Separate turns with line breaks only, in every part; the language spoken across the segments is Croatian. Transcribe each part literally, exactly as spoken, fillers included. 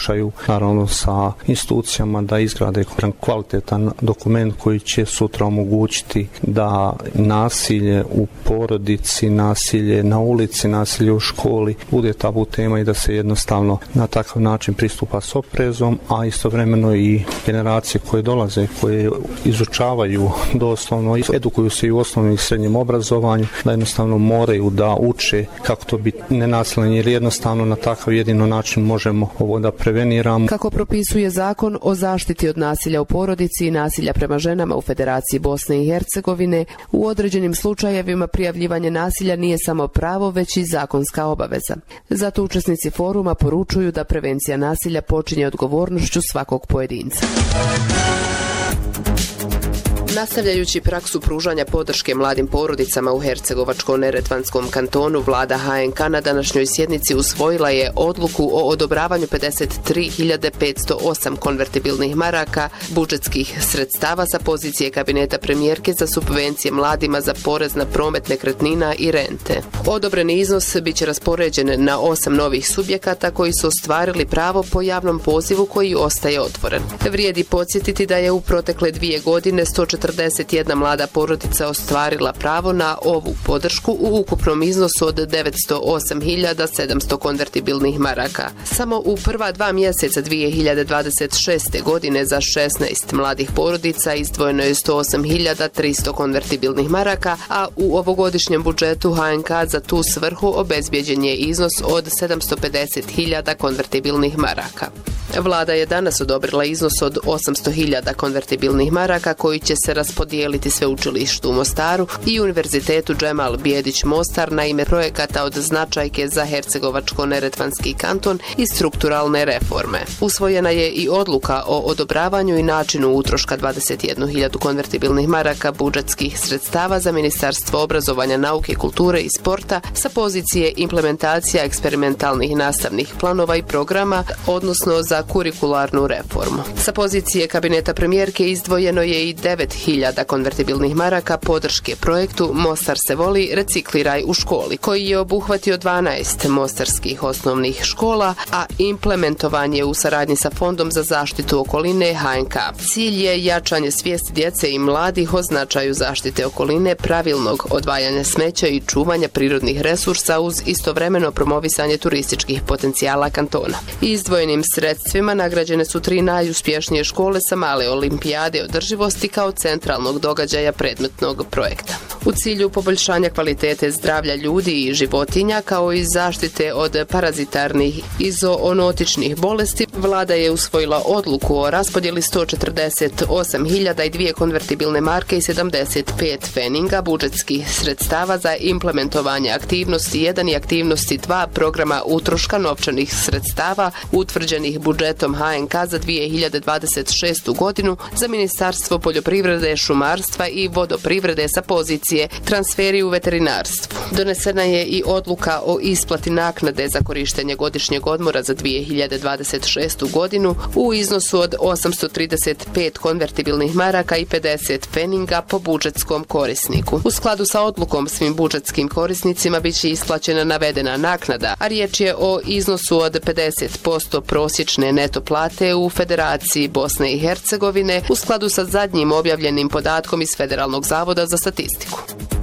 pokušaju naravno sa institucijama da izgrade kvalitetan dokument koji će sutra omogućiti da nasilje u porodici, nasilje na ulici, nasilje u školi bude tabu tema i da se jednostavno na takav način pristupa s oprezom, a istovremeno i generacije koje dolaze, koje izučavaju doslovno, edukuju se i u osnovnom i srednjem obrazovanju, da jednostavno moraju da uče kako to biti nenasilno, jer jednostavno na takav jedino način možemo ovo da preveniramo.
Kako propisuje zakon o zaštiti od nasilja u porodici i nasilja prema ženama u Federaciji Bosne i Hercegovine, u određenim slučajevima prijavljivanje nasilja nije samo pravo, već i zakonska obaveza. Zato učesnici foruma poručuju da prevencija nasilja počinje odgovornošću svakog pojedinca. Nastavljajući praksu pružanja podrške mladim porodicama u Hercegovačko-neretvanskom kantonu, vlada H N K na današnjoj sjednici usvojila je odluku o odobravanju pedeset tri hiljade petsto osam konvertibilnih maraka budžetskih sredstava sa pozicije kabineta premijerke za subvencije mladima za porez na promet nekretnina i rente. Odobreni iznos biće raspoređen na osam novih subjekata koji su ostvarili pravo po javnom pozivu koji ostaje otvoren. Vrijedi podsjetiti da je u protekle dvije godine sto četrdeset jedna mlada porodica ostvarila pravo na ovu podršku u ukupnom iznosu od devetsto osam hiljada sedamsto konvertibilnih maraka. Samo u prva dva mjeseca dvije hiljade dvadeset šeste. godine za šesnaest mladih porodica izdvojeno je sto osam hiljada tristo konvertibilnih maraka, a u ovogodišnjem budžetu H N K za tu svrhu obezbijeđen je iznos od sedamsto pedeset hiljada konvertibilnih maraka. Vlada je danas odobrila iznos od osamsto hiljada konvertibilnih maraka koji će se raspodijeliti sveučilištu u Mostaru i Univerzitetu Džemal Bijedić Mostar na ime projekata od značajke za Hercegovačko-neretvanski kanton i strukturalne reforme. Usvojena je i odluka o odobravanju i načinu utroška dvadeset jednu hiljadu konvertibilnih maraka budžetskih sredstava za Ministarstvo obrazovanja, nauke, kulture i sporta sa pozicije implementacija eksperimentalnih nastavnih planova i programa, odnosno za kurikularnu reformu. Sa pozicije kabineta premijerke izdvojeno je i devet hiljada konvertibilnih maraka podrške projektu Mostar se voli, recikliraj u školi, koji je obuhvatio dvanaest mostarskih osnovnih škola, a implementovan je u saradnji sa Fondom za zaštitu okoline H N K. Cilj je jačanje svijesti djece i mladih o značaju zaštite okoline, pravilnog odvajanja smeća i čuvanja prirodnih resursa uz istovremeno promovisanje turističkih potencijala kantona. Izdvojenim sredstvima nagrađene su tri najuspješnije škole sa male olimpijade održivosti kao centralnog događaja predmetnog projekta. U cilju poboljšanja kvalitete zdravlja ljudi i životinja kao i zaštite od parazitarnih i zoonotičnih bolesti, vlada je usvojila odluku o raspodjeli sto četrdeset osam hiljada i dvije konvertibilne marke i sedamdeset pet feninga budžetskih sredstava za implementovanje aktivnosti jedan i aktivnosti dva programa utroška novčanih sredstava utvrđenih budžetom H N K za dvije hiljade dvadeset šestu. godinu za Ministarstvo poljoprivrede, šumarstva i vodoprivrede sa pozicije transferi u veterinarstvu. Donesena je i odluka o isplati naknade za korištenje godišnjeg odmora za dvije hiljade dvadeset šestu. godinu u iznosu od osamsto trideset pet konvertibilnih maraka i pedeset feninga po budžetskom korisniku. U skladu sa odlukom svim budžetskim korisnicima biće isplaćena navedena naknada, a riječ je o iznosu od pedeset posto prosječne neto plate u Federaciji Bosne i Hercegovine u skladu sa zadnjim objavljenim podatkom iz Federalnog zavoda za statistiku.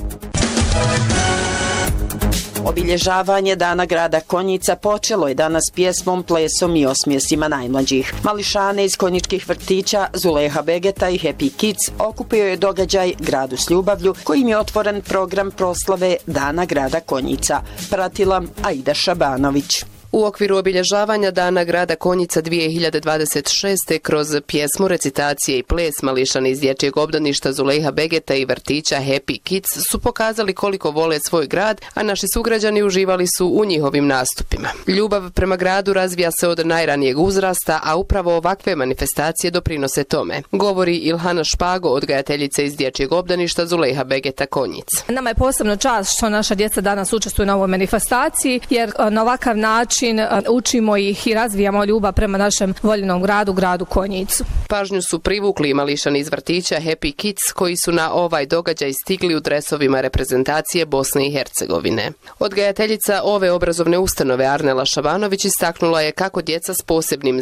Obilježavanje Dana grada Konjica počelo je danas pjesmom, plesom i osmijesima najmlađih. Mališane iz konjičkih vrtića Zuleha Begeta i Happy Kids okupio je događaj Gradu s ljubavlju, kojim je otvoren program proslave Dana grada Konjica. Pratila Aida Šabanović.
U okviru obilježavanja Dana grada Konjica dvije hiljade dvadeset šeste. kroz pjesmu, recitacije i ples mališani iz dječjeg obdaništa Zuleha Begeta i vrtića Happy Kids su pokazali koliko vole svoj grad, a naši sugrađani uživali su u njihovim nastupima. Ljubav prema gradu razvija se od najranijeg uzrasta, a upravo ovakve manifestacije doprinose tome, govori Ilhana Špago, odgajateljica iz dječjeg obdaništa Zuleha Begeta Konjica.
Nama je posebno čast što naša djeca danas učestvuju na ovoj manifestaciji, jer na ovakav način učimo ih i razvijamo ljubav prema našem voljenom gradu, gradu Konjicu.
Pažnju su privukli mališani iz vrtića Happy Kids koji su na ovaj događaj stigli u dresovima reprezentacije Bosne i Hercegovine. Odgajateljica ove obrazovne ustanove Arnela Šabanović istaknula je kako djeca s posebnim